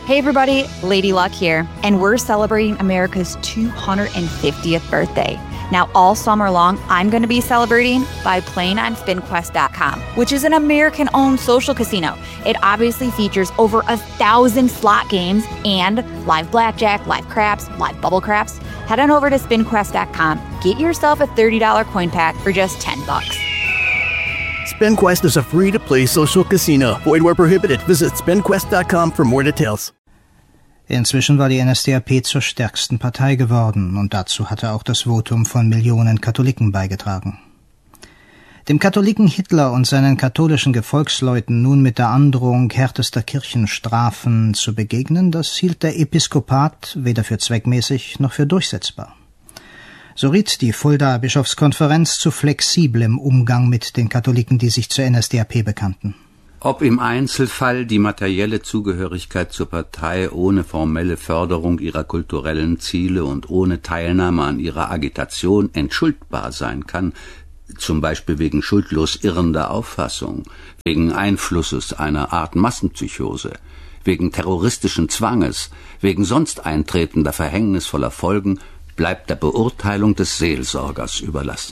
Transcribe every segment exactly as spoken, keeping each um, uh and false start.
Hey everybody, Lady Luck here, and we're celebrating America's two hundred fiftieth birthday. Now all summer long, I'm going to be celebrating by playing on spin quest dot com, which is an American-owned social casino. It obviously features over a thousand slot games and live blackjack, live craps, live bubble craps. Head on over to spin quest dot com, get yourself a thirty dollars coin pack for just ten bucks. SpinQuest is a free-to-play social casino. Void where prohibited. Visit spin quest dot com for more details. Inzwischen war die N S D A P zur stärksten Partei geworden, und dazu hatte auch das Votum von Millionen Katholiken beigetragen. Dem Katholiken Hitler und seinen katholischen Gefolgsleuten nun mit der Androhung härtester Kirchenstrafen zu begegnen, das hielt der Episkopat weder für zweckmäßig noch für durchsetzbar. So riet die Fuldaer Bischofskonferenz zu flexiblem Umgang mit den Katholiken, die sich zur N S D A P bekannten. Ob im Einzelfall die materielle Zugehörigkeit zur Partei ohne formelle Förderung ihrer kulturellen Ziele und ohne Teilnahme an ihrer Agitation entschuldbar sein kann, zum Beispiel wegen schuldlos irrender Auffassung, wegen Einflusses einer Art Massenpsychose, wegen terroristischen Zwanges, wegen sonst eintretender verhängnisvoller Folgen, bleibt der Beurteilung des Seelsorgers überlassen.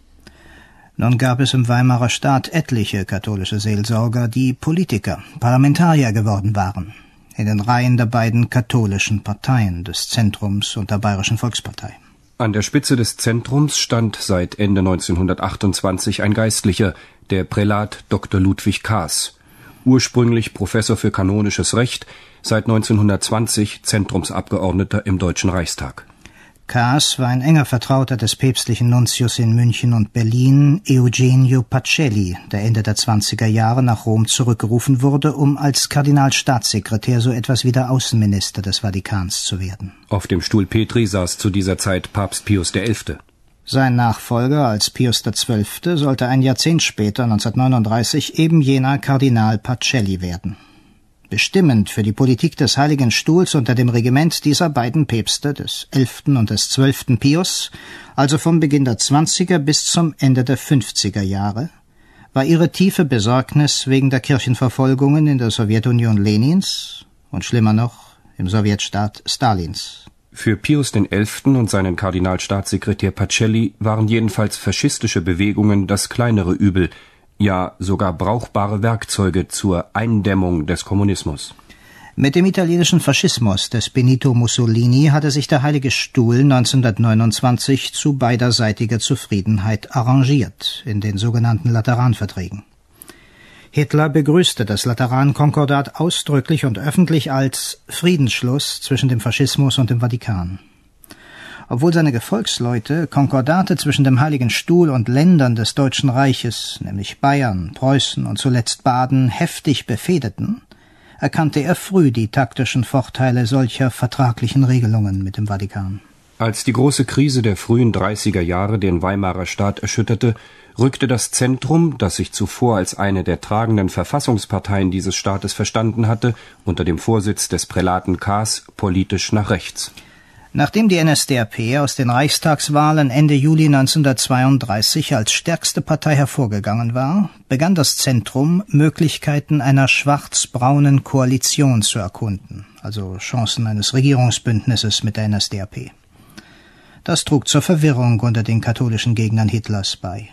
Nun gab es im Weimarer Staat etliche katholische Seelsorger, die Politiker, Parlamentarier geworden waren, in den Reihen der beiden katholischen Parteien, des Zentrums und der Bayerischen Volkspartei. An der Spitze des Zentrums stand seit Ende neunzehnhundertachtundzwanzig ein Geistlicher, der Prälat Doktor Ludwig Kaas, ursprünglich Professor für kanonisches Recht, seit neunzehnhundertzwanzig Zentrumsabgeordneter im Deutschen Reichstag. Kaas war ein enger Vertrauter des päpstlichen Nuntius in München und Berlin, Eugenio Pacelli, der Ende der zwanziger Jahre nach Rom zurückgerufen wurde, um als Kardinalstaatssekretär so etwas wie der Außenminister des Vatikans zu werden. Auf dem Stuhl Petri saß zu dieser Zeit Papst Pius der Elfte. Sein Nachfolger als Pius der Zwölfte sollte ein Jahrzehnt später, neunzehnhundertneununddreißig, eben jener Kardinal Pacelli werden. Bestimmend für die Politik des Heiligen Stuhls unter dem Regiment dieser beiden Päpste, des elften und des zwölften Pius, also vom Beginn der zwanziger bis zum Ende der fünfziger Jahre, war ihre tiefe Besorgnis wegen der Kirchenverfolgungen in der Sowjetunion Lenins und schlimmer noch im Sowjetstaat Stalins. Für Pius den Elften und seinen Kardinalstaatssekretär Pacelli waren jedenfalls faschistische Bewegungen das kleinere Übel, ja sogar brauchbare Werkzeuge zur Eindämmung des Kommunismus. Mit dem italienischen Faschismus des Benito Mussolini hatte sich der Heilige Stuhl neunzehnhundertneunundzwanzig zu beiderseitiger Zufriedenheit arrangiert, in den sogenannten Lateranverträgen. Hitler begrüßte das Laterankonkordat ausdrücklich und öffentlich als Friedensschluss zwischen dem Faschismus und dem Vatikan. Obwohl seine Gefolgsleute Konkordate zwischen dem Heiligen Stuhl und Ländern des Deutschen Reiches, nämlich Bayern, Preußen und zuletzt Baden, heftig befehdeten, erkannte er früh die taktischen Vorteile solcher vertraglichen Regelungen mit dem Vatikan. Als die große Krise der frühen dreißiger Jahre den Weimarer Staat erschütterte, rückte das Zentrum, das sich zuvor als eine der tragenden Verfassungsparteien dieses Staates verstanden hatte, unter dem Vorsitz des Prälaten Kaas politisch nach rechts. Nachdem die N S D A P aus den Reichstagswahlen Ende Juli neunzehnhundertzweiunddreißig als stärkste Partei hervorgegangen war, begann das Zentrum, Möglichkeiten einer schwarz-braunen Koalition zu erkunden, also Chancen eines Regierungsbündnisses mit der N S D A P. Das trug zur Verwirrung unter den katholischen Gegnern Hitlers bei.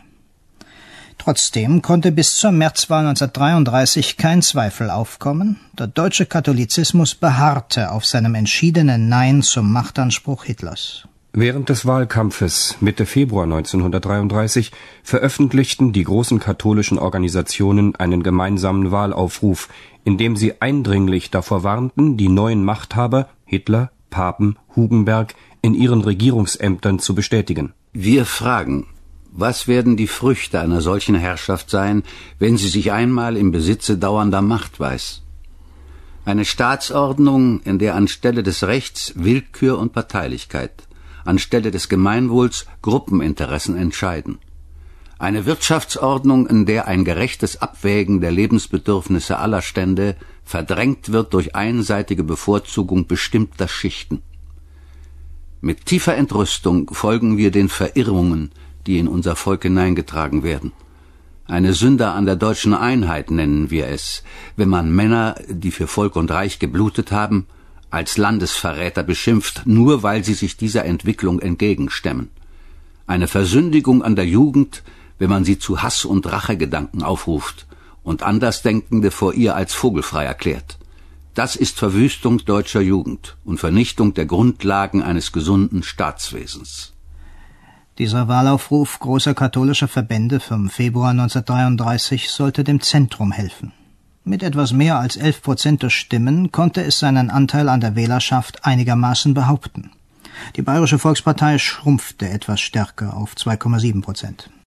Trotzdem konnte bis zur Märzwahl neunzehnhundertdreiunddreißig kein Zweifel aufkommen, der deutsche Katholizismus beharrte auf seinem entschiedenen Nein zum Machtanspruch Hitlers. Während des Wahlkampfes Mitte Februar neunzehnhundertdreiunddreißig veröffentlichten die großen katholischen Organisationen einen gemeinsamen Wahlaufruf, in dem sie eindringlich davor warnten, die neuen Machthaber Hitler, Papen, Hugenberg in ihren Regierungsämtern zu bestätigen. Wir fragen: Was werden die Früchte einer solchen Herrschaft sein, wenn sie sich einmal im Besitze dauernder Macht weiß? Eine Staatsordnung, in der anstelle des Rechts Willkür und Parteilichkeit, anstelle des Gemeinwohls Gruppeninteressen entscheiden. Eine Wirtschaftsordnung, in der ein gerechtes Abwägen der Lebensbedürfnisse aller Stände verdrängt wird durch einseitige Bevorzugung bestimmter Schichten. Mit tiefer Entrüstung folgen wir den Verirrungen, die in unser Volk hineingetragen werden. Eine Sünde an der deutschen Einheit nennen wir es, wenn man Männer, die für Volk und Reich geblutet haben, als Landesverräter beschimpft, nur weil sie sich dieser Entwicklung entgegenstemmen. Eine Versündigung an der Jugend, wenn man sie zu Hass und Rachegedanken aufruft und Andersdenkende vor ihr als vogelfrei erklärt. Das ist Verwüstung deutscher Jugend und Vernichtung der Grundlagen eines gesunden Staatswesens. Dieser Wahlaufruf großer katholischer Verbände vom Februar neunzehnhundertdreiunddreißig sollte dem Zentrum helfen. Mit etwas mehr als elf Prozent der Stimmen konnte es seinen Anteil an der Wählerschaft einigermaßen behaupten. Die Bayerische Volkspartei schrumpfte etwas stärker auf zwei Komma sieben Prozent.